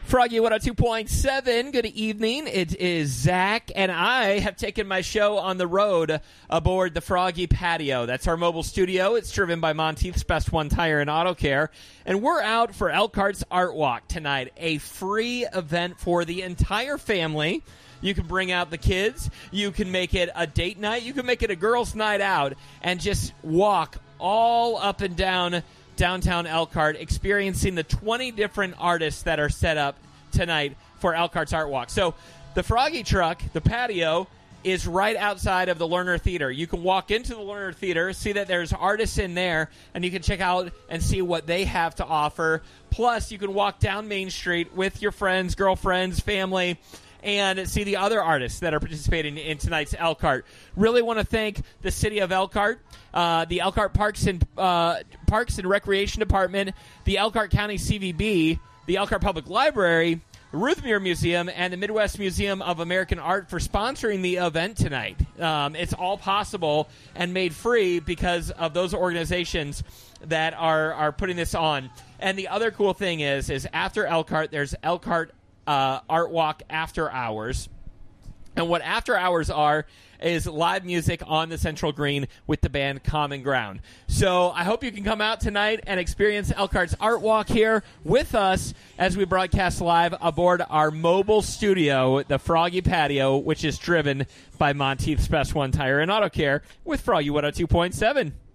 Froggy 102.7, good evening. It is Zach, and I have taken my show on the road aboard the Froggy Patio. That's our mobile studio. It's driven by Monteith's Best One Tire and Auto Care. And we're out for Elkhart's Art Walk tonight, a free event for the entire family. You can bring out the kids. You can make it a date night. You can make it a girls' night out and just walk all up and down downtown Elkhart, experiencing the 20 different artists that are set up tonight for Elkhart's Art Walk. So the Froggy truck, the patio, is right outside of the Lerner Theater. You can walk into the Lerner Theater, see that there's artists in there, and you can check out and see what they have to offer. Plus, you can walk down Main Street with your friends, girlfriends, family, and see the other artists that are participating in tonight's Elkhart. Really want to thank the City of Elkhart, the Elkhart Parks and Recreation Department, the Elkhart County CVB, the Elkhart Public Library, the Ruthmere Museum, and the Midwest Museum of American Art for sponsoring the event tonight. It's all possible and made free because of those organizations that are putting this on. And the other cool thing is after Elkhart, there's Elkhart Art Walk After Hours. And what After Hours are is live music on the Central Green with the band Common Ground. So I hope you can come out tonight and experience Elkhart's Art Walk here with us as we broadcast live aboard our mobile studio, the Froggy Patio, which is driven by Monteith's Best One Tire and Auto Care with Froggy 102.7.